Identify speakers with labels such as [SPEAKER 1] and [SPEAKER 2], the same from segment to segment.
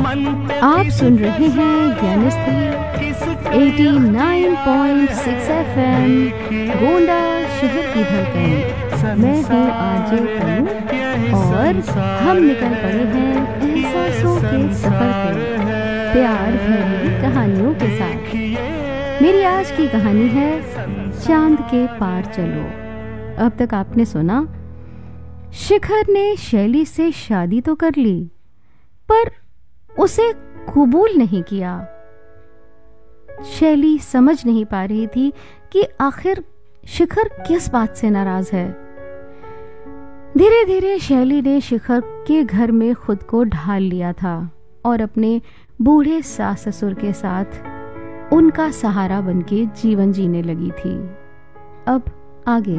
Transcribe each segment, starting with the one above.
[SPEAKER 1] आप सुन रहे हैं ज्ञानस्थली 89.6 FM गोंडा शहर की धड़कन। मैं हूँ आरजे तनु और हम निकल पड़े हैं एहसासों के सफर पर प्यार भरी कहानियों के साथ। मेरी आज की कहानी है चांद के पार चलो। अब तक आपने सुना शिखर ने शैली से शादी तो कर ली पर उसे कबूल नहीं किया। शैली समझ नहीं पा रही थी कि आखिर शिखर किस बात से नाराज है। धीरे धीरे शैली ने शिखर के घर में खुद को ढाल लिया था और अपने बूढ़े सास ससुर के साथ उनका सहारा बनके जीवन जीने लगी थी। अब आगे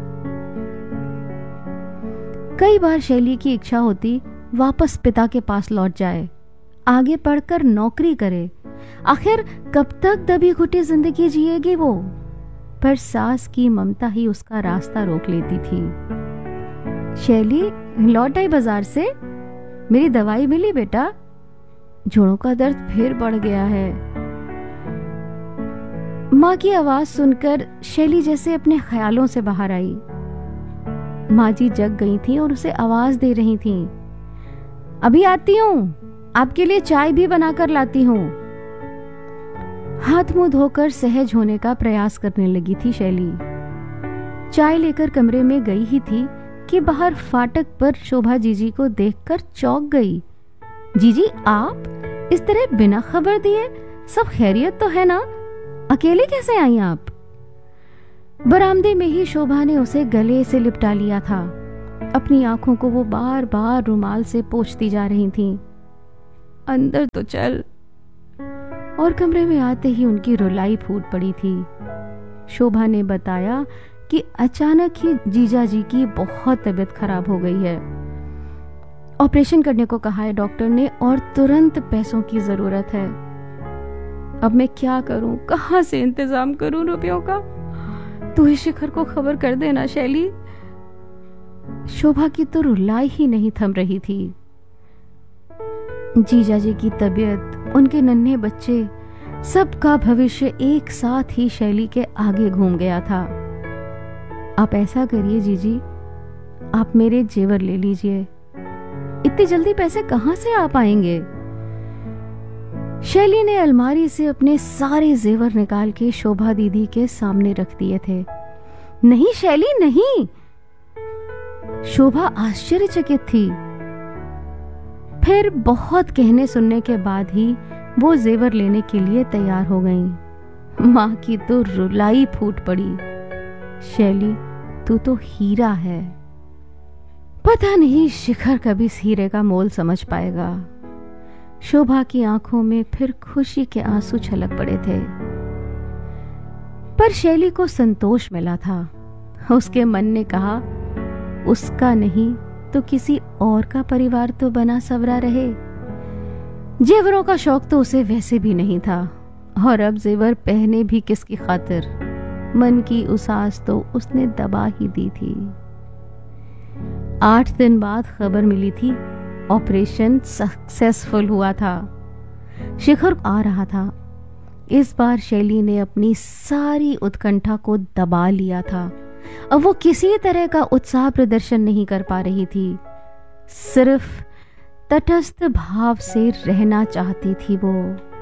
[SPEAKER 1] कई बार शैली की इच्छा होती वापस पिता के पास लौट जाए, आगे पढ़कर नौकरी करे। आखिर कब तक दबी घुटी जिंदगी जिएगी वो? पर सास की ममता ही उसका रास्ता रोक लेती थी। शैली लौट आई बाजार से, मेरी दवाई मिली बेटा? जोड़ों का दर्द फिर बढ़ गया है। माँ की आवाज सुनकर शैली जैसे अपने ख्यालों से बाहर आई। माँ जी जग गई थी और उसे आवाज दे रही थी। अभी आती हूँ, आपके लिए चाय भी बनाकर लाती हूँ। हाथ मुंह धोकर सहज होने का प्रयास करने लगी थी शैली। चाय लेकर कमरे में गई ही थी कि बाहर फाटक पर शोभा जीजी को देखकर चौंक गई। जीजी आप इस तरह बिना खबर दिए? सब खैरियत तो है ना? अकेले कैसे आई आप? बरामदे में ही शोभा ने उसे गले से लिपटा लिया था। अपनी आंखों को वो बार बार रुमाल से पोंछती जा रही थी। अंदर तो चल। और कमरे में आते ही उनकी रुलाई फूट पड़ी थी। शोभा ने बताया कि अचानक ही जीजा जी की बहुत तबीयत खराब हो गई है। ऑपरेशन करने को कहा है डॉक्टर ने और तुरंत पैसों की जरूरत है। अब मैं क्या करूं, कहां से इंतजाम करूं रुपयों का? तू ही शिखर को खबर कर देना शैली। शोभा की तो रुलाई ही नहीं थम रही थी। जीजा जी की तबीयत, उनके नन्हे बच्चे, सबका भविष्य एक साथ ही शैली के आगे घूम गया था। आप ऐसा करिए जीजी, आप मेरे जेवर ले लीजिए। इतनी जल्दी पैसे कहां से आ पाएंगे? शैली ने अलमारी से अपने सारे जेवर निकाल के शोभा दीदी के सामने रख दिए थे। नहीं शैली नहीं। शोभा आश्चर्यचकित थी। फिर बहुत कहने सुनने के बाद ही वो जेवर लेने के लिए तैयार हो गईं। माँ की तो रुलाई फूट पड़ी। शैली तू तो हीरा है। पता नहीं शिखर कभी इस हीरे का मोल समझ पाएगा। शोभा की आंखों में फिर खुशी के आंसू छलक पड़े थे। पर शैली को संतोष मिला था। उसके मन ने कहा उसका नहीं तो किसी और का परिवार तो बना सवरा रहे। जेवरों का शौक तो उसे वैसे भी नहीं था और अब जेवर पहने भी किसकी खातिर? मन की उसास तो उसने दबा ही दी थी। 8 दिन बाद खबर मिली थी ऑपरेशन सक्सेसफुल हुआ था। शिखर आ रहा था। इस बार शैली ने अपनी सारी उत्कंठा को दबा लिया था। अब वो किसी तरह का उत्साह प्रदर्शन नहीं कर पा रही थी। सिर्फ तटस्थ भाव से रहना चाहती थी वो।